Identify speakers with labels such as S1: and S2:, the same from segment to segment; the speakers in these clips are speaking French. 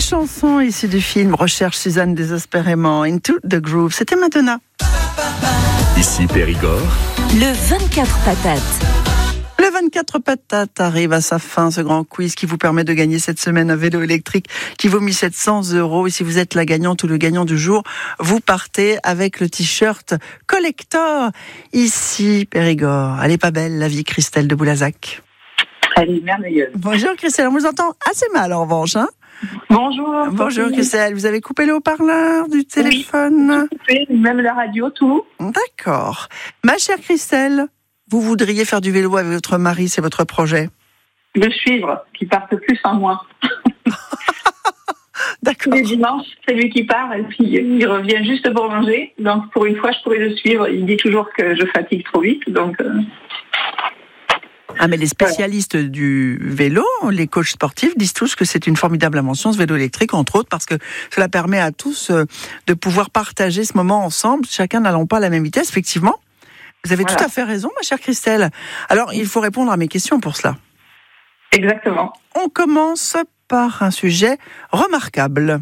S1: chanson issue du film Recherche Suzanne désespérément, Into the Groove, c'était Madonna.
S2: Ici Périgord.
S3: Le 24 patates.
S1: Le 24 patates arrive à sa fin, ce grand quiz qui vous permet de gagner cette semaine un vélo électrique qui vaut 1 700 €. Et si vous êtes la gagnante ou le gagnant du jour, vous partez avec le t-shirt collector. Ici Périgord. Elle est pas belle, la vie, Christelle de Boulazac.
S4: Elle est merveilleuse.
S1: Bonjour Christelle, on vous entend assez mal en revanche, hein?
S4: Bonjour.
S1: Bonjour Christelle, vous avez coupé le haut-parleur du téléphone?
S4: Oui, même la radio, tout.
S1: D'accord. Ma chère Christelle, vous voudriez faire du vélo avec votre mari, c'est votre projet?
S4: Le suivre, qui parte plus en moins.
S1: D'accord.
S4: Les dimanches, c'est lui qui part et puis il revient juste pour manger. Donc pour une fois, je pourrais le suivre. Il dit toujours que je fatigue trop vite, donc...
S1: Ah mais les spécialistes du vélo, les coachs sportifs disent tous que c'est une formidable invention, ce vélo électrique, entre autres, parce que cela permet à tous de pouvoir partager ce moment ensemble, chacun n'allant pas à la même vitesse, effectivement. Vous avez tout à fait raison, ma chère Christelle. Alors, il faut répondre à mes questions pour cela.
S4: Exactement.
S1: On commence par un sujet remarquable.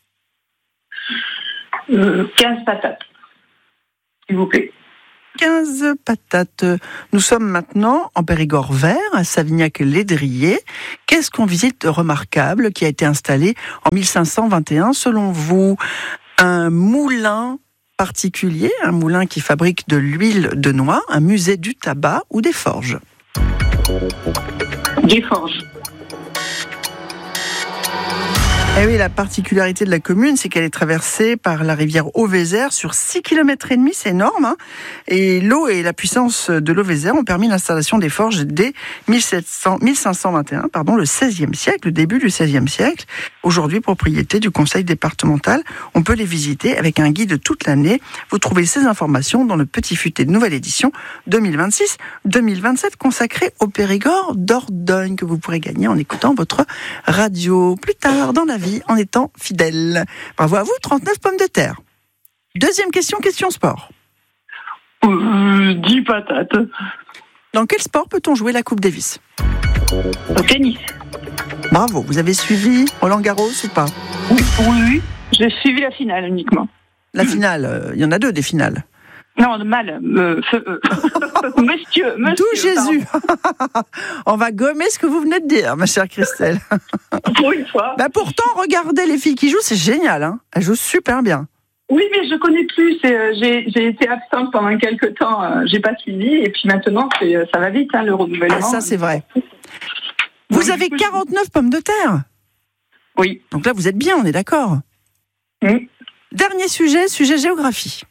S4: 15 patates, s'il vous plaît.
S1: 15 patates. Nous sommes maintenant en Périgord vert, à Savignac-Lédrier. Qu'est-ce qu'on visite de remarquable qui a été installé en 1521, selon vous? Un moulin particulier, un moulin qui fabrique de l'huile de noix, un musée du tabac ou des forges?
S4: Des forges.
S1: Eh oui, la particularité de la commune, c'est qu'elle est traversée par la rivière Auvézère sur 6,5 km, c'est énorme, hein. Et l'eau et la puissance de l'Auvézère ont permis l'installation des forges dès 1521, le XVIe siècle, le début du XVIe siècle. Aujourd'hui, propriété du conseil départemental. On peut les visiter avec un guide toute l'année. Vous trouvez ces informations dans le Petit Futé de nouvelle édition 2026-2027 consacré au Périgord d'Ordogne que vous pourrez gagner en écoutant votre radio plus tard dans la vie en étant fidèle. Bravo à vous, 39 pommes de terre. Deuxième question, question sport.
S4: 10 patates.
S1: Dans quel sport peut-on jouer la Coupe Davis?
S4: Au tennis.
S1: Bravo, vous avez suivi Roland-Garros ou pas?
S4: Oui, j'ai suivi la finale uniquement.
S1: La finale, il y en a deux des finales.
S4: Non, monsieur.
S1: D'où Jésus. On va gommer ce que vous venez de dire, ma chère Christelle.
S4: Pour une fois.
S1: Bah pourtant, regardez les filles qui jouent, c'est génial, hein. Elles jouent super bien.
S4: Oui, mais je connais plus. J'ai été absente pendant quelques temps. J'ai pas suivi. Et puis maintenant, ça va vite, hein, le renouvellement.
S1: Ah, ça, c'est vrai. Vous avez 49 pommes de terre.
S4: Oui.
S1: Donc là, vous êtes bien, on est d'accord.
S4: Oui.
S1: Dernier sujet géographie.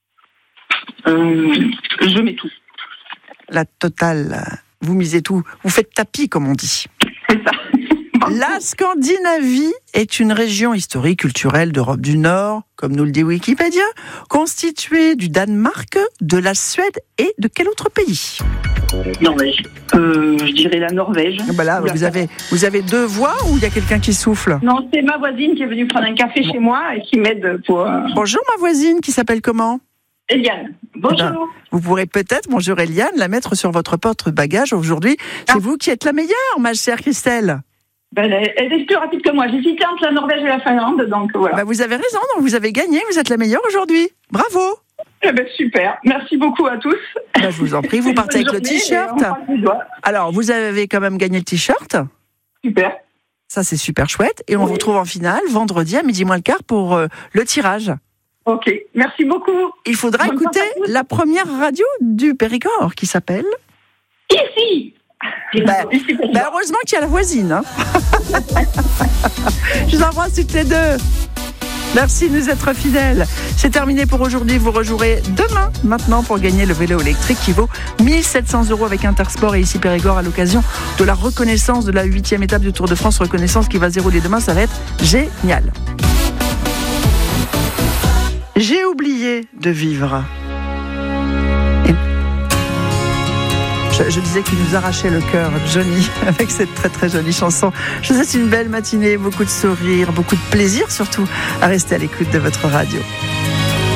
S4: Je mets tout.
S1: La totale. Vous misez tout. Vous faites tapis, comme on dit.
S4: C'est ça.
S1: La Scandinavie est une région historique culturelle d'Europe du Nord, comme nous le dit Wikipédia, constituée du Danemark, de la Suède et de quel autre pays?
S4: Norvège. Je dirais la Norvège.
S1: Ben là, vous avez deux voix ou il y a quelqu'un qui souffle?
S4: Non, c'est ma voisine qui est venue prendre un café chez moi et qui m'aide pour...
S1: Bonjour ma voisine, qui s'appelle comment?
S4: Eliane. Bonjour.
S1: Vous pourrez peut-être, bonjour Eliane, la mettre sur votre porte-bagages aujourd'hui. C'est vous qui êtes la meilleure, ma chère Christelle.
S4: Ben, elle est plus rapide que moi. J'hésitais entre la Norvège et la Finlande, donc voilà.
S1: Ben, vous avez raison, donc vous avez gagné, vous êtes la meilleure aujourd'hui. Bravo.
S4: Eh ben, super. Merci beaucoup à tous.
S1: Ben, je vous en prie, vous partez avec le t-shirt. Alors, vous avez quand même gagné le t-shirt.
S4: Super.
S1: Ça, c'est super chouette. Et on vous retrouve en finale vendredi à 12:15 pour le tirage.
S4: Ok, merci beaucoup.
S1: Il faudra écouter la première radio du Périgord qui s'appelle...
S4: Ici.
S1: Heureusement qu'il y a la voisine. Hein. Je vous embrasse toutes les deux. Merci de nous être fidèles. C'est terminé pour aujourd'hui. Vous rejouerez demain, maintenant, pour gagner le vélo électrique qui vaut 1 700 € avec Intersport et ici Périgord à l'occasion de la reconnaissance de la 8e étape du Tour de France. Reconnaissance qui va se dérouler demain. Ça va être génial. J'ai oublié de vivre. Je disais qu'il nous arrachait le cœur, Johnny, avec cette très très jolie chanson. Je vous souhaite une belle matinée, beaucoup de sourires, beaucoup de plaisir surtout à rester à l'écoute de votre radio.